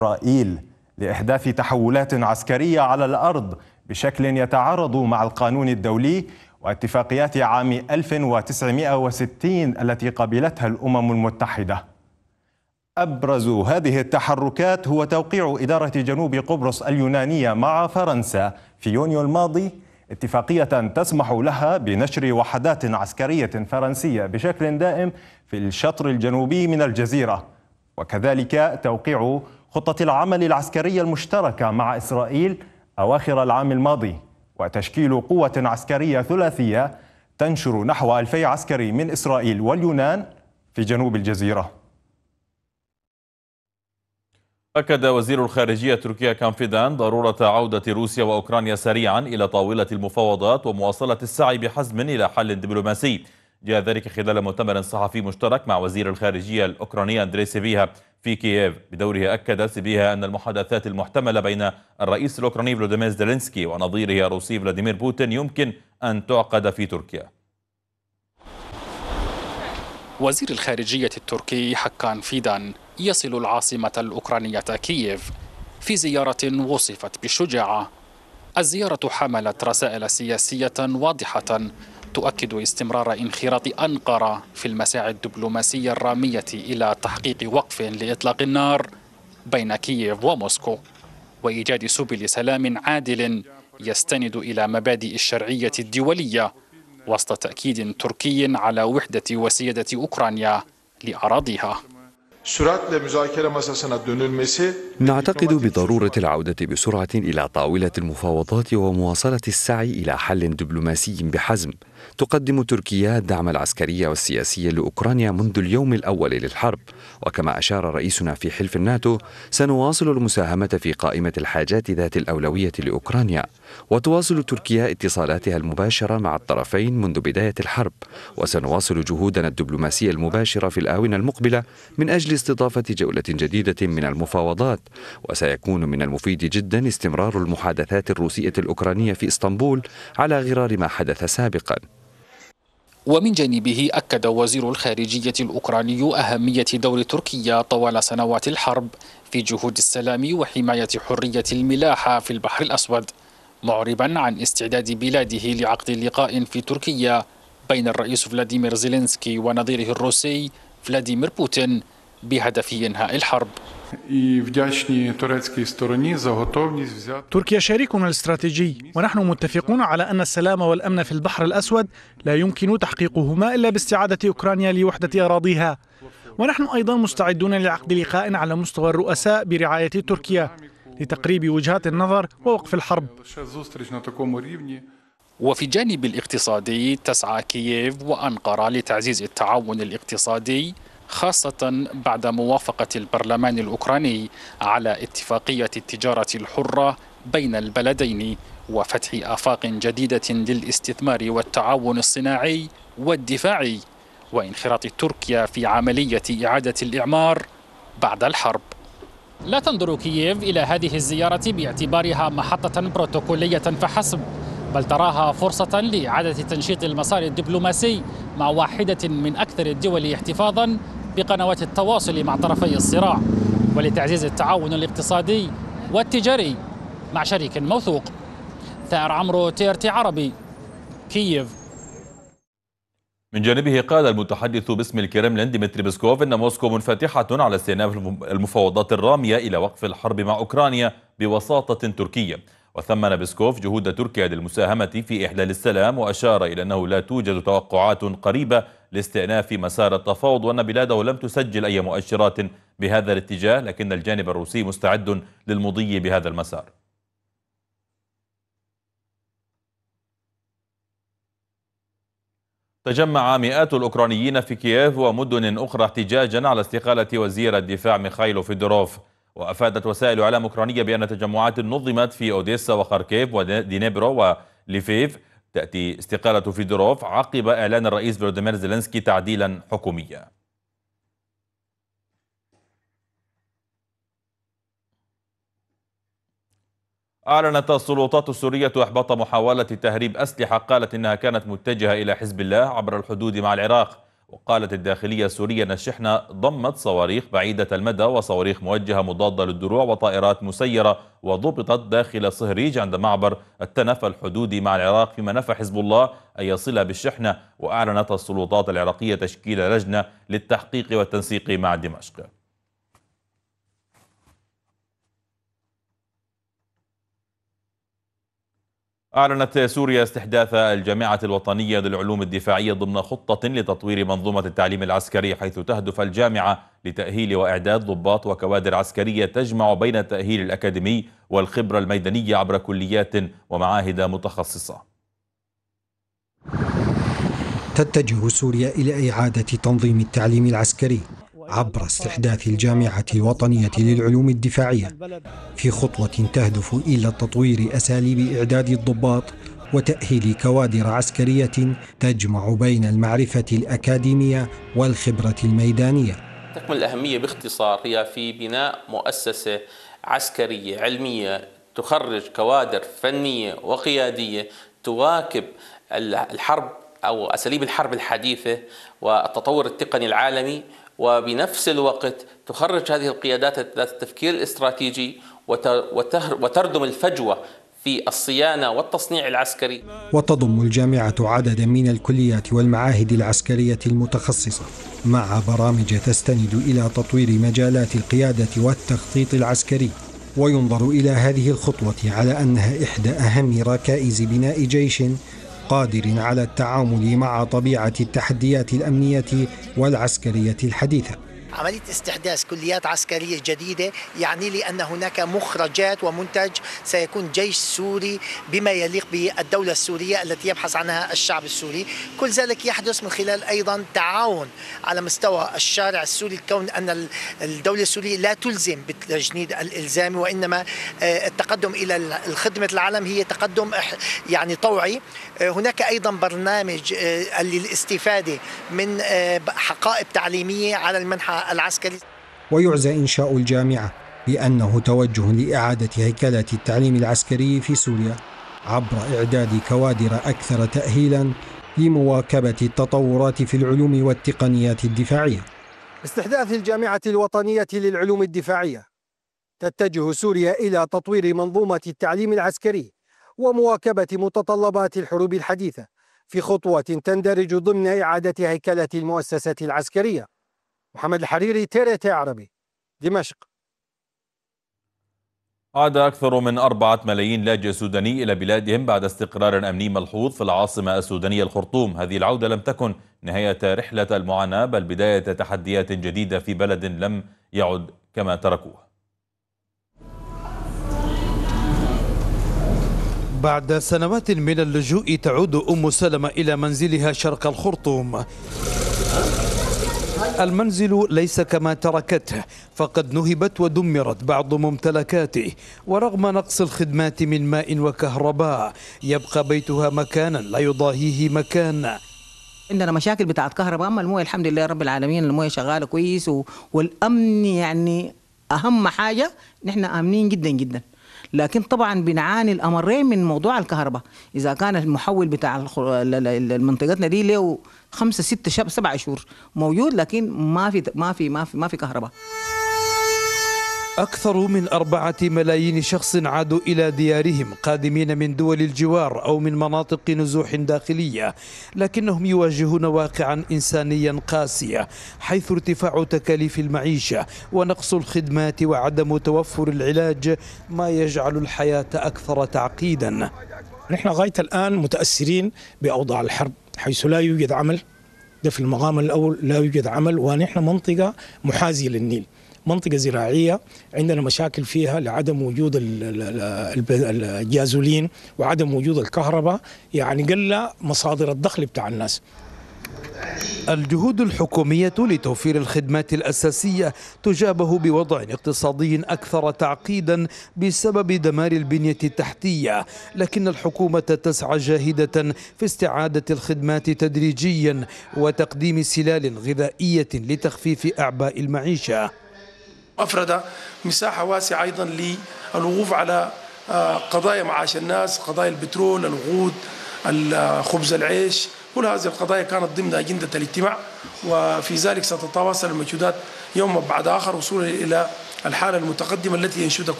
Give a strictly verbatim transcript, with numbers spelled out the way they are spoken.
إسرائيل لإحداث تحولات عسكرية على الأرض بشكل يتعارض مع القانون الدولي واتفاقيات عام ألف وتسعمائة وستين التي قبلتها الأمم المتحدة. أبرز هذه التحركات هو توقيع إدارة جنوب قبرص اليونانية مع فرنسا في يونيو الماضي اتفاقية تسمح لها بنشر وحدات عسكرية فرنسية بشكل دائم في الشطر الجنوبي من الجزيرة، وكذلك توقيع خطة العمل العسكرية المشتركة مع إسرائيل أواخر العام الماضي، وتشكيل قوة عسكرية ثلاثية تنشر نحو ألفي عسكري من إسرائيل واليونان في جنوب الجزيرة. أكد وزير الخارجية التركي هاكان فيدان ضرورة عودة روسيا وأوكرانيا سريعا إلى طاولة المفاوضات ومواصلة السعي بحزم إلى حل دبلوماسي. جاء ذلك خلال مؤتمر صحفي مشترك مع وزير الخارجية الأوكراني أندري سيبيها في كييف. بدوره أكد سيبيها أن المحادثات المحتملة بين الرئيس الأوكراني فلوديمير زيلينسكي ونظيره الروسي فلاديمير بوتين يمكن أن تعقد في تركيا. وزير الخارجية التركي هاكان فيدان يصل العاصمة الأوكرانية كييف في زيارة وصفت بالشجاعة. الزيارة حملت رسائل سياسية واضحة تؤكد استمرار انخراط أنقرة في المساعي الدبلوماسية الرامية إلى تحقيق وقف لإطلاق النار بين كييف وموسكو وإيجاد سبل سلام عادل يستند إلى مبادئ الشرعية الدولية، وسط تأكيد تركي على وحدة وسيادة أوكرانيا لأراضيها. نعتقد بضرورة العودة بسرعة إلى طاولة المفاوضات ومواصلة السعي إلى حل دبلوماسي بحزم. تقدم تركيا الدعم العسكري والسياسي لأوكرانيا منذ اليوم الأول للحرب، وكما أشار رئيسنا في حلف الناتو سنواصل المساهمة في قائمة الحاجات ذات الأولوية لأوكرانيا. وتواصل تركيا اتصالاتها المباشرة مع الطرفين منذ بداية الحرب، وسنواصل جهودنا الدبلوماسية المباشرة في الآونة المقبلة من أجل استضافة جولة جديدة من المفاوضات. وسيكون من المفيد جدا استمرار المحادثات الروسية الأوكرانية في إسطنبول على غرار ما حدث سابقا. ومن جانبه أكد وزير الخارجية الأوكراني أهمية دور تركيا طوال سنوات الحرب في جهود السلام وحماية حرية الملاحة في البحر الأسود، معربا عن استعداد بلاده لعقد لقاء في تركيا بين الرئيس فلاديمير زيلينسكي ونظيره الروسي فلاديمير بوتين بهدف إنهاء الحرب. تركيا شريكنا الاستراتيجي، ونحن متفقون على أن السلام والأمن في البحر الأسود لا يمكن تحقيقهما إلا باستعادة أوكرانيا لوحدة أراضيها. ونحن أيضا مستعدون لعقد لقاء على مستوى الرؤساء برعاية تركيا لتقريب وجهات النظر ووقف الحرب. وفي الجانب الاقتصادي تسعى كييف وأنقرة لتعزيز التعاون الاقتصادي، خاصة بعد موافقة البرلمان الأوكراني على اتفاقية التجارة الحرة بين البلدين وفتح آفاق جديدة للاستثمار والتعاون الصناعي والدفاعي، وانخراط تركيا في عملية إعادة الإعمار بعد الحرب. لا تنظر كييف إلى هذه الزيارة باعتبارها محطة بروتوكولية فحسب، بل تراها فرصة لإعادة تنشيط المسار الدبلوماسي مع واحدة من أكثر الدول احتفاظا بقنوات التواصل مع طرفي الصراع، ولتعزيز التعاون الاقتصادي والتجاري مع شريك موثوق. ثائر عمرو، تي ار تي عربي، كييف. من جانبه قال المتحدث باسم الكرملين ديمتري بيسكوف إن موسكو منفتحة على استئناف المفاوضات الرامية إلى وقف الحرب مع أوكرانيا بوساطة تركية. وثمن بيسكوف جهود تركيا للمساهمة في إحلال السلام، وأشار إلى أنه لا توجد توقعات قريبة لاستئناف مسار التفاوض، وأن بلاده لم تسجل أي مؤشرات بهذا الاتجاه، لكن الجانب الروسي مستعد للمضي بهذا المسار. تجمع مئات الأوكرانيين في كييف ومدن أخرى احتجاجا على استقالة وزير الدفاع ميخايلو فيدوروف. وأفادت وسائل إعلام أوكرانية بأن تجمعات نظمت في أوديسا وخاركيف ودينيبرو وليفيف. تأتي استقالة فيدوروف عقب إعلان الرئيس فلوديمير زيلينسكي تعديلا حكوميا. أعلنت السلطات السورية إحباط محاولة تهريب أسلحة قالت إنها كانت متجهة إلى حزب الله عبر الحدود مع العراق. وقالت الداخلية السورية أن الشحنة ضمت صواريخ بعيدة المدى وصواريخ موجهة مضادة للدروع وطائرات مسيرة، وضبطت داخل صهريج عند معبر التنف الحدودي مع العراق، فيما نفى حزب الله أن يصلها بالشحنة. وأعلنت السلطات العراقية تشكيل لجنة للتحقيق والتنسيق مع دمشق. أعلنت سوريا استحداث الجامعة الوطنية للعلوم الدفاعية ضمن خطة لتطوير منظومة التعليم العسكري، حيث تهدف الجامعة لتأهيل وإعداد ضباط وكوادر عسكرية تجمع بين التأهيل الأكاديمي والخبرة الميدانية عبر كليات ومعاهد متخصصة. تتجه سوريا إلى إعادة تنظيم التعليم العسكري عبر استحداث الجامعة الوطنية للعلوم الدفاعية في خطوة تهدف إلى تطوير أساليب إعداد الضباط وتأهيل كوادر عسكرية تجمع بين المعرفة الأكاديمية والخبرة الميدانية. تكمن الأهمية باختصار هي في بناء مؤسسة عسكرية علمية تخرج كوادر فنية وقيادية تواكب الحرب أو أساليب الحرب الحديثة والتطور التقني العالمي، وبنفس الوقت تخرج هذه القيادات ذات التفكير الاستراتيجي وتردم الفجوة في الصيانة والتصنيع العسكري. وتضم الجامعة عددا من الكليات والمعاهد العسكرية المتخصصة مع برامج تستند إلى تطوير مجالات القيادة والتخطيط العسكري. وينظر إلى هذه الخطوة على أنها إحدى أهم ركائز بناء جيش قادر على التعامل مع طبيعة التحديات الأمنية والعسكرية الحديثة. عملية استحداث كليات عسكرية جديدة يعني لي أن هناك مخرجات ومنتج سيكون جيش سوري بما يليق بالدولة السورية التي يبحث عنها الشعب السوري. كل ذلك يحدث من خلال أيضا تعاون على مستوى الشارع السوري، كون أن الدولة السورية لا تلزم بالتجنيد الإلزامي، وإنما التقدم إلى الخدمة العالم هي تقدم يعني طوعي. هناك أيضا برنامج للاستفادة من حقائب تعليمية على المنحى العسكري. ويعزى إنشاء الجامعة بأنه توجه لإعادة هيكلة التعليم العسكري في سوريا عبر إعداد كوادر أكثر تأهيلا لمواكبة التطورات في العلوم والتقنيات الدفاعية. استحداث الجامعة الوطنية للعلوم الدفاعية تتجه سوريا إلى تطوير منظومة التعليم العسكري ومواكبة متطلبات الحروب الحديثة في خطوة تندرج ضمن إعادة هيكلة المؤسسة العسكرية. محمد الحريري، تي تي عربي، دمشق. عاد أكثر من أربعة ملايين لاجئ سوداني إلى بلادهم بعد استقرار أمني ملحوظ في العاصمة السودانية الخرطوم. هذه العودة لم تكن نهاية رحلة المعاناة، بل بداية تحديات جديدة في بلد لم يعد كما تركوه. بعد سنوات من اللجوء تعود أم سلمة إلى منزلها شرق الخرطوم. المنزل ليس كما تركته، فقد نهبت ودمرت بعض ممتلكاته، ورغم نقص الخدمات من ماء وكهرباء يبقى بيتها مكانا لا يضاهيه مكان. عندنا مشاكل بتاعت كهرباء، أما المويه الحمد لله رب العالمين المويه شغالة كويس، والأمن يعني أهم حاجة، نحن آمنين جدا جدا. لكن طبعا بنعاني الأمرين من موضوع الكهرباء. إذا كان المحول بتاع منطقتنا دي له خمسة ستة سبعة شهور موجود، لكن ما في ما في ما في ما في كهرباء. أكثر من أربعة ملايين شخص عادوا إلى ديارهم قادمين من دول الجوار أو من مناطق نزوح داخلية، لكنهم يواجهون واقعا إنسانيا قاسيا، حيث ارتفاع تكاليف المعيشة ونقص الخدمات وعدم توفر العلاج ما يجعل الحياة أكثر تعقيدا. نحن غاية الآن متأثرين بأوضاع الحرب، حيث لا يوجد عمل. ده في المقام الأول لا يوجد عمل، ونحن منطقة محاذية للنيل، منطقة زراعية عندنا مشاكل فيها لعدم وجود الجازولين وعدم وجود الكهرباء، يعني قل مصادر الدخل بتاع الناس. الجهود الحكومية لتوفير الخدمات الأساسية تجابه بوضع اقتصادي أكثر تعقيدا بسبب دمار البنية التحتية، لكن الحكومة تسعى جاهدة في استعادة الخدمات تدريجيا وتقديم سلال غذائية لتخفيف أعباء المعيشة. أفرد مساحة واسعة أيضا للوقوف على قضايا معاش الناس، قضايا البترول، الوقود، خبز العيش، كل هذه القضايا كانت ضمن أجندة الاجتماع، وفي ذلك ستتواصل المجهودات يوم بعد آخر وصولا إلى الحالة المتقدمة التي ينشدها